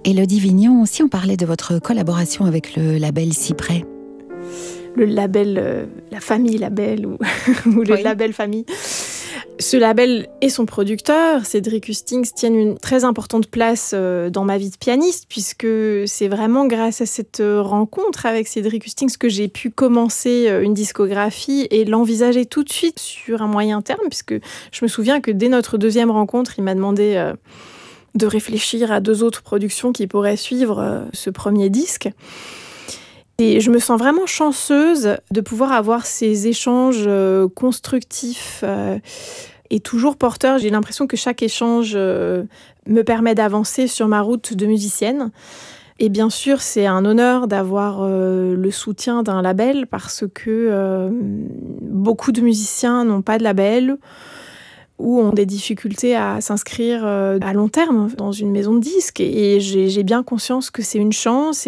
Élodie Vignon, si on parlait de votre collaboration avec le label Cyprès. Le label, la famille label ou, ou le label famille. Ce label et son producteur, Cédric Hustings, tiennent une très importante place dans ma vie de pianiste, puisque c'est vraiment grâce à cette rencontre avec Cédric Hustings que j'ai pu commencer une discographie et l'envisager tout de suite sur un moyen terme, puisque je me souviens que dès notre deuxième rencontre, il m'a demandé de réfléchir à 2 autres productions qui pourraient suivre ce premier disque. Et je me sens vraiment chanceuse de pouvoir avoir ces échanges constructifs et toujours porteurs. J'ai l'impression que chaque échange me permet d'avancer sur ma route de musicienne. Et bien sûr, c'est un honneur d'avoir le soutien d'un label parce que beaucoup de musiciens n'ont pas de label ou ont des difficultés à s'inscrire à long terme dans une maison de disques. Et j'ai bien conscience que c'est une chance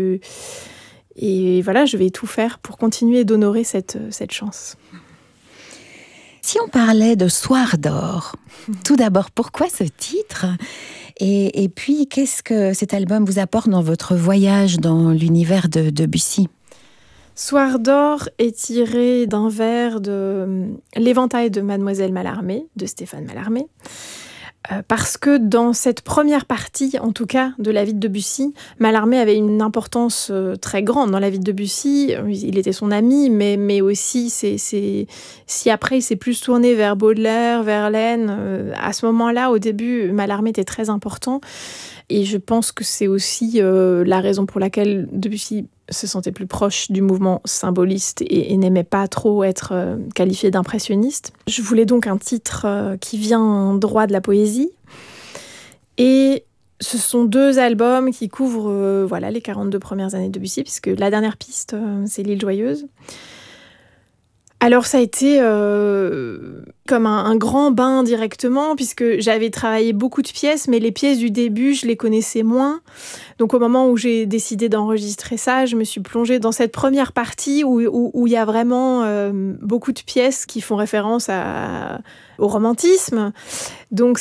et voilà, je vais tout faire pour continuer d'honorer cette chance. Si on parlait de Soir d'or, tout d'abord, pourquoi ce titre ? Et puis, qu'est-ce que cet album vous apporte dans votre voyage dans l'univers de Debussy ? Soir d'or est tiré d'un vers de L'éventail de Mademoiselle Mallarmé, de Stéphane Mallarmé. Parce que dans cette première partie, en tout cas, de la vie de Debussy, Mallarmé avait une importance très grande dans la vie de Debussy. Il était son ami, mais aussi, si après il s'est plus tourné vers Baudelaire, Verlaine, à ce moment-là, au début, Mallarmé était très important. Et je pense que c'est aussi la raison pour laquelle Debussy se sentait plus proche du mouvement symboliste et n'aimait pas trop être qualifié d'impressionniste. Je voulais donc un titre qui vient droit de la poésie. Et ce sont 2 albums qui couvrent les 42 premières années de Debussy, puisque la dernière piste, c'est L'île joyeuse. Alors ça a été comme un grand bain directement, puisque j'avais travaillé beaucoup de pièces, mais les pièces du début, je les connaissais moins. Donc au moment où j'ai décidé d'enregistrer ça, je me suis plongée dans cette première partie où il y a vraiment beaucoup de pièces qui font référence au romantisme. Donc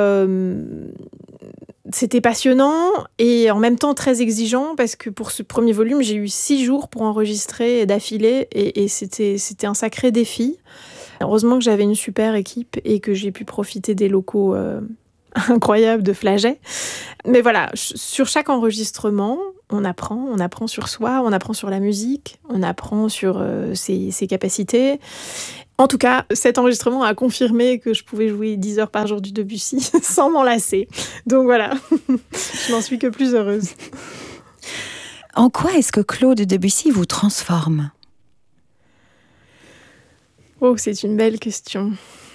c'était passionnant et en même temps très exigeant parce que pour ce premier volume, j'ai eu 6 jours pour enregistrer d'affilée et c'était un sacré défi. Heureusement que j'avais une super équipe et que j'ai pu profiter des locaux incroyables de Flaget. Mais voilà, sur chaque enregistrement, on apprend sur soi, on apprend sur la musique, on apprend sur ses capacités. En tout cas, cet enregistrement a confirmé que je pouvais jouer 10 heures par jour du Debussy sans m'en lasser. Donc voilà, je n'en suis que plus heureuse. En quoi est-ce que Claude Debussy vous transforme ? Oh, c'est une belle question.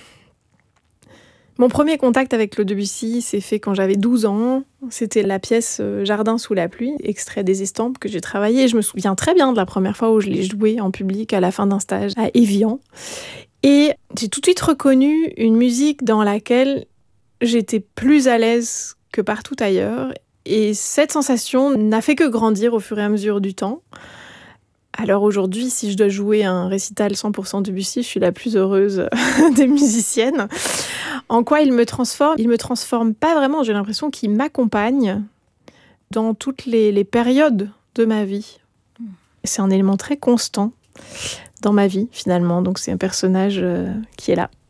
Mon premier contact avec Claude Debussy s'est fait quand j'avais 12 ans. C'était la pièce Jardin sous la pluie, extrait des Estampes que j'ai travaillé. Je me souviens très bien de la première fois où je l'ai joué en public à la fin d'un stage à Évian. Et j'ai tout de suite reconnu une musique dans laquelle j'étais plus à l'aise que partout ailleurs. Et cette sensation n'a fait que grandir au fur et à mesure du temps. Alors aujourd'hui, si je dois jouer un récital 100% Debussy, je suis la plus heureuse des musiciennes. En quoi il me transforme ? Il me transforme pas vraiment, j'ai l'impression qu'il m'accompagne dans toutes les périodes de ma vie. C'est un élément très constant dans ma vie, finalement. Donc c'est un personnage qui est là.